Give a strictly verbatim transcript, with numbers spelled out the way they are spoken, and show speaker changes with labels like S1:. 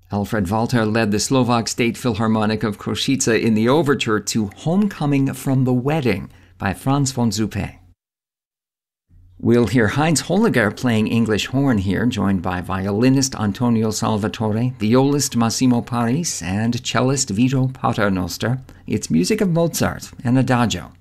S1: Alfred Walter led the Slovak State Philharmonic of Košice in the overture to Homecoming from the Wedding by Franz von Suppé. We'll hear Heinz Holliger playing English horn here, joined by violinist Antonio Salvatore, violist Massimo Paris, and cellist Vito Paternoster. It's music of Mozart, an adagio.